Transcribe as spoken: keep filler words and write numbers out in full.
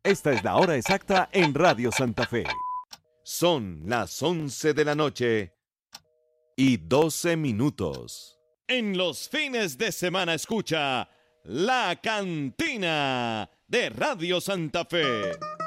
Esta es la hora exacta en Radio Santa Fe. Son las once de la noche y doce minutos. En los fines de semana escucha La Cantina de Radio Santa Fe.